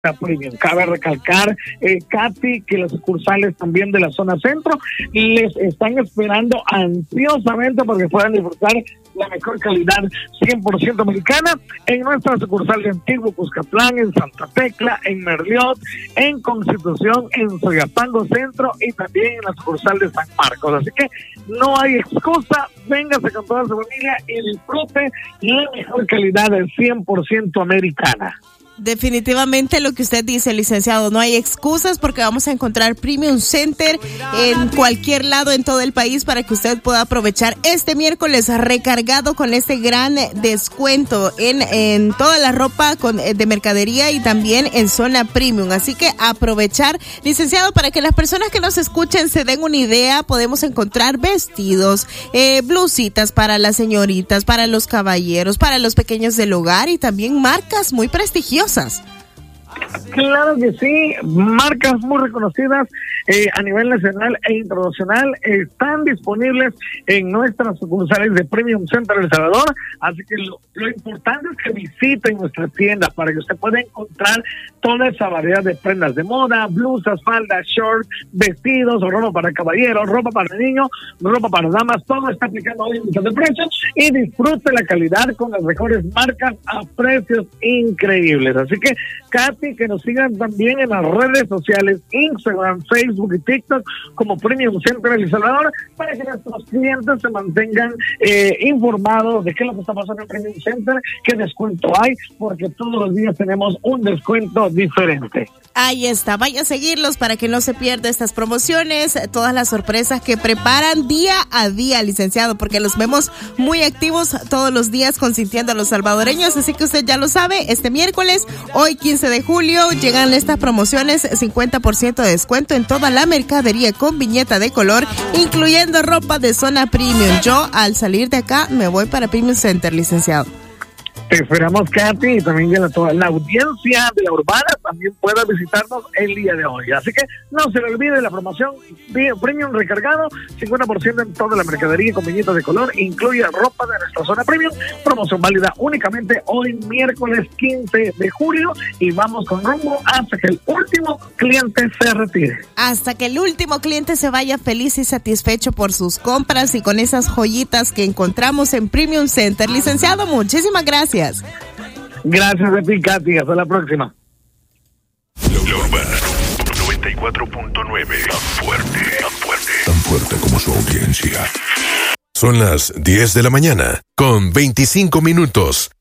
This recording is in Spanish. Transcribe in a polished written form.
Premium. Cabe recalcar, Katy, que las sucursales también de la zona centro les están esperando ansiosamente porque puedan disfrutar la mejor calidad 100% americana en nuestras sucursales de Antiguo Cuscatlán, en Santa Tecla, en Merliot, en Constitución, en Soyapango Centro y también en la sucursal de San Marcos. Así que no hay excusa, véngase con toda su familia y disfrute la mejor calidad del 100% americana. Definitivamente lo que usted dice, licenciado, no hay excusas porque vamos a encontrar Premium Center en cualquier lado en todo el país para que usted pueda aprovechar este miércoles recargado con este gran descuento en toda la ropa de mercadería y también en zona premium. Así que aprovechar, licenciado, para que las personas que nos escuchen se den una idea, podemos encontrar vestidos, blusitas para las señoritas, para los caballeros, para los pequeños del hogar y también marcas muy prestigiosas. Claro que sí, marcas muy reconocidas a nivel nacional e internacional están disponibles en nuestras sucursales de Premium Center El Salvador, así que lo importante es que visiten nuestra tienda para que usted pueda encontrar toda esa variedad de prendas de moda, blusas, faldas, shorts, vestidos, ropa para caballeros, ropa para niños, ropa para damas, todo está aplicando hoy en de precios y disfrute la calidad con las mejores marcas a precios increíbles. Así que, Katy, que nos sigan también en las redes sociales, Instagram, Facebook y TikTok como Premium Center El Salvador, para que nuestros clientes se mantengan informados de qué es lo que está pasando en Premium Center, qué descuento hay, porque todos los días tenemos un descuento diferente. Ahí está, vaya a seguirlos para que no se pierda estas promociones, todas las sorpresas que preparan día a día, licenciado, porque los vemos muy activos todos los días consintiendo a los salvadoreños, así que usted ya lo sabe, este miércoles, hoy 15 de julio, llegan estas promociones, 50% de descuento en toda la mercadería con viñeta de color, incluyendo ropa de zona premium. Yo, al salir de acá, me voy para Premium Center, licenciado. Te esperamos, Katy, y también que toda la audiencia de la Urbana también pueda visitarnos el día de hoy. Así que no se le olvide la promoción Premium recargado, 50% en toda la mercadería con viñetas de color, incluye ropa de nuestra zona Premium, promoción válida únicamente hoy, miércoles 15 de julio, y vamos con rumbo hasta que el último cliente se retire. Hasta que el último cliente se vaya feliz y satisfecho por sus compras y con esas joyitas que encontramos en Premium Center. Licenciado, muchísimas gracias. Gracias a ti, Katy. Hasta la próxima. La Urbana 94.9. Tan fuerte como su audiencia. Son las 10 de la mañana con 25 minutos.